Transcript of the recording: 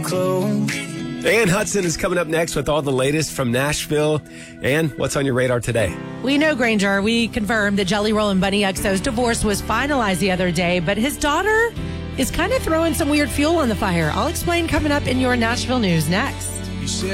close. Ann Hudson is coming up next with all the latest from Nashville. Ann, what's on your radar today? We know, Granger, we confirmed that Jelly Roll and Bunny XO's divorce was finalized the other day, but his daughter is kind of throwing some weird fuel on the fire. I'll explain coming up in your Nashville news next.